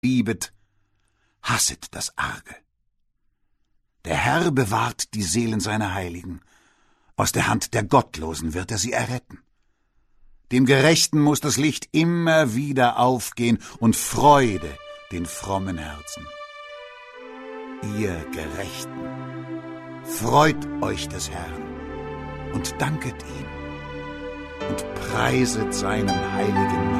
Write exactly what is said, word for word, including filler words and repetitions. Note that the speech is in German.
liebet, hasset das Arge. Der Herr bewahrt die Seelen seiner Heiligen, aus der Hand der Gottlosen wird er sie erretten. Dem Gerechten muß das Licht immer wieder aufgehen und Freude den frommen Herzen. Ihr Gerechten, freut euch des Herrn und danket ihm und preiset seinen heiligen Namen.